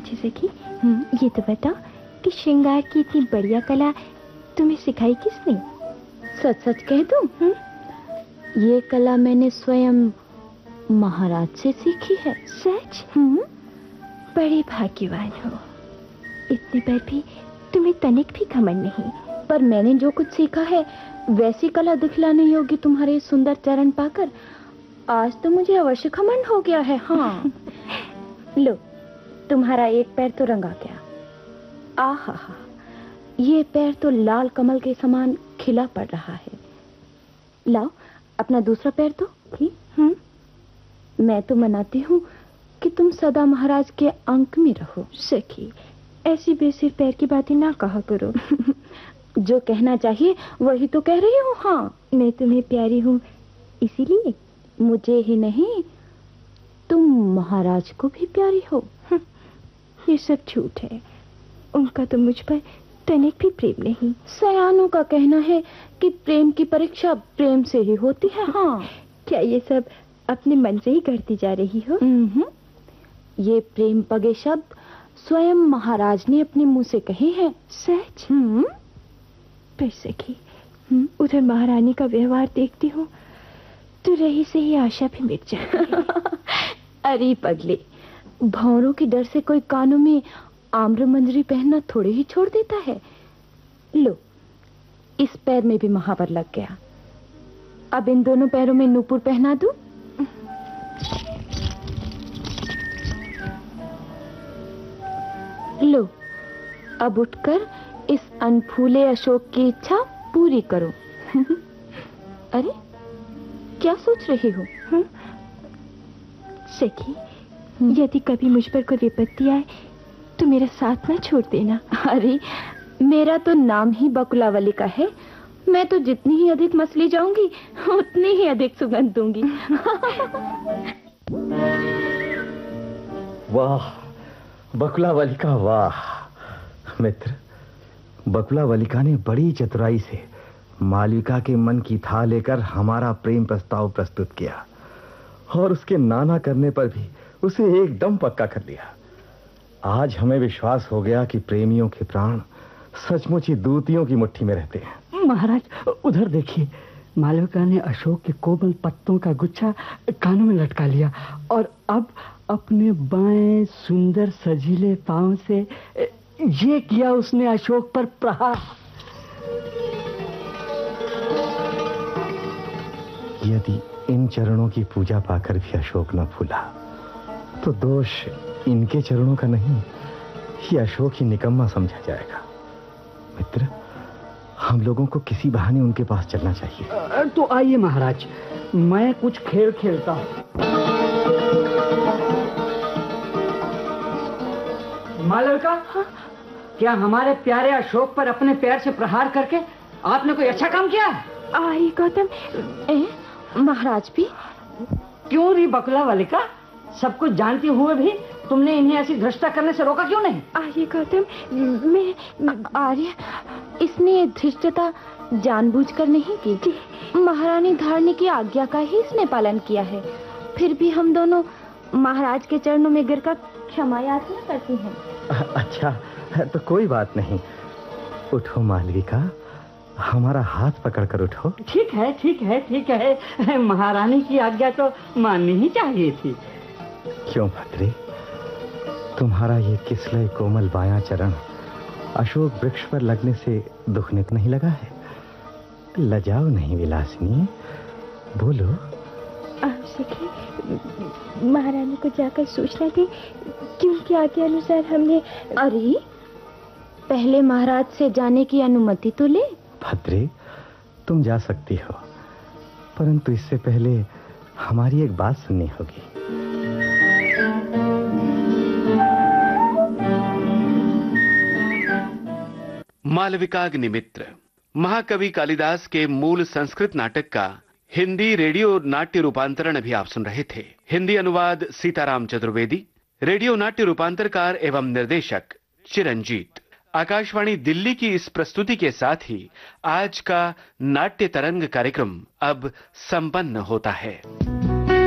अच्छा सखी, ये तो बताओ कि श्रृंगार की इतनी बढ़िया कला तुम्हें सिखाई किसने? सच सच कह दूं, ये कला मैंने स्वयं महाराज से सीखी है। सच? बड़े भाग्यवान हो। इतने पर भी तुम्हें तनिक भी घमंड नहीं। पर मैंने जो कुछ सीखा है वैसी कला दिखलाने योग्य तुम्हारे सुंदर चरण पाकर आज तो मुझे अवश्य घमंड हो गया है। हाँ लो, तुम्हारा एक पैर तो रंगा गया। आहा, ये पैर तो लाल कमल के समान खिला पड़ रहा है। लाओ अपना दूसरा पैर तो। मैं तो मनाती हूँ कि तुम सदा महाराज के अंक में रहो। सखी, ऐसी बेसिर पैर की बातें ना कहा करो। जो कहना चाहिए वही तो कह रही हूँ। हाँ, मैं तुम्हें प्यारी हूँ इसीलिए। मुझे ही नहीं, तुम महाराज को भी प्यारी हो। ये सब झूठ है। उनका तो मुझ पर तनिक भी प्रेम नहीं। सयानों का कहना है कि प्रेम की परीक्षा प्रेम से ही होती है। हाँ, क्या ये सब अपने मन से ही करती जा रही हो? ये प्रेम पगे शब्द स्वयं महाराज ने अपने मुंह से कहे हैं। सच? पर सखी, उधर महारानी का व्यवहार देखती हूँ तो रही से ही आशा भी मिट जाती है। अरे पगले, भौरों के डर से कोई कानों में आम्रमंजरी पहनना थोड़े ही छोड़ देता है। लो, इस पैर में भी महावर लग गया। अब इन दोनों पैरों में नूपुर पहना दूं? लो, अब उठकर इस अनफूले अशोक की इच्छा पूरी करो। अरे, क्या सोच रही हो? सखी, यदि कभी मुझ पर कोई विपत्ति आए तो मेरा साथ ना छोड़ देना। अरे, मेरा तो नाम ही बकुलावली का है। मैं तो जितनी ही अधिक मसली जाऊंगी उतनी ही अधिक सुगंध दूंगी। वाह बकुलावलिका, वाह मित्र। बकुलावलिका ने बड़ी चतुराई से मालविका के मन की था लेकर हमारा प्रेम प्रस्ताव प्रस्तुत किया और उसके नाना करने पर भी उसे एकदम पक्का कर लिया। आज हमें विश्वास हो गया कि प्रेमियों के प्राण सचमुच ही दूतियों की मुट्ठी में रहते हैं। महाराज, उधर देखिए, मालविका ने अशोक के कोमल पत्तों का गुच्छा कानों में लटका लिया और अब अपने बाएं सुंदर सजीले पांव से ये किया उसने अशोक पर प्रहार। यदि इन चरणों की पूजा पाकर भी अशोक न फूला तो दोष इनके चरणों का नहीं, ये अशोक ही निकम्मा समझा जाएगा। मित्र, हम लोगों को किसी बहाने उनके पास चलना चाहिए। तो आइए महाराज, मैं कुछ खेल खेलता हूँ। मालविका, क्या हमारे प्यारे अशोक पर अपने पैर से प्रहार करके आपने कोई अच्छा काम किया? आई गौतम। महाराज भी? क्यों री बकुलावलिका, सब कुछ जानते हुए भी तुमने इन्हें ऐसी धृष्टता करने से रोका क्यों नहीं? आर्य गौतम, मैं आर्य, इसने धृष्टता जानबूझकर नहीं की। महारानी धारणी की आज्ञा का ही इसने पालन किया है। फिर भी हम दोनों महाराज के चरणों में गिरकर क्षमा याचना करती हैं। अच्छा, तो कोई बात नहीं। उठो मालविका, हमारा हाथ पकड़कर उठो। ठीक है, ठीक है, ठीक है। महारानी की आज्ञा तो माननी ही चाहिए थी। क्यों भद्रे, तुम्हारा ये किसलय कोमल बायां चरण अशोक वृक्ष पर लगने से दुखने तो नहीं लगा है? लजाओ नहीं विलासिनी, बोलो। आप सखी, महारानी को जाकर सूचना दी क्योंकि आज्ञा अनुसार हमने। अरे, पहले महाराज से जाने की अनुमति तो ले। भद्रे, तुम जा सकती हो, परंतु इससे पहले हमारी एक बात सुननी होगी। मालविकाग्निमित्र महाकवि कालिदास के मूल संस्कृत नाटक का हिंदी रेडियो नाट्य रूपांतरण अभी आप सुन रहे थे। हिंदी अनुवाद सीताराम चतुर्वेदी, रेडियो नाट्य रूपांतरकार एवं निर्देशक चिरंजीत। आकाशवाणी दिल्ली की इस प्रस्तुति के साथ ही आज का नाट्य तरंग कार्यक्रम अब संपन्न होता है।